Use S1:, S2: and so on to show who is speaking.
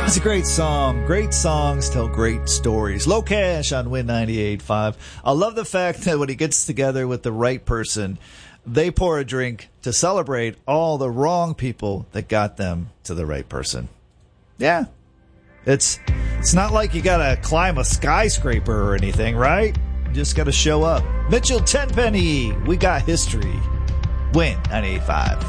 S1: It's a great song. Great songs tell great stories. Low Cash on Win 98.5. I love the fact that when he gets together with the right person, they pour a drink to celebrate all the wrong people that got them to the right person. Yeah. It's not like you got to climb a skyscraper or anything, right? You just got to show up. Mitchell Tenpenny, We Got History. Win 98.5.